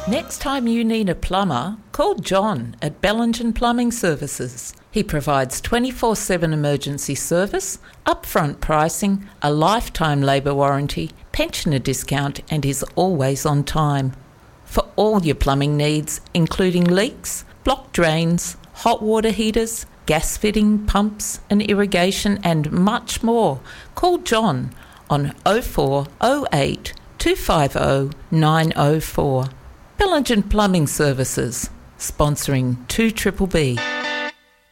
Next time you need a plumber, call John at Bellingen Plumbing Services. He provides 24/7 emergency service, upfront pricing, a lifetime labour warranty, pensioner discount, and is always on time. For all your plumbing needs, including leaks, blocked drains, hot water heaters, gas fitting, pumps and irrigation, and much more, call John on 0408 250 904. Bellingen Plumbing Services, sponsoring 2BBB.